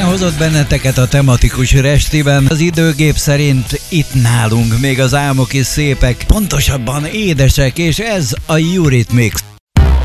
hozott benneteket a tematikus restiben. Az időgép szerint itt nálunk még az álmok is szépek, pontosabban édesek, és ez a Eurythmics.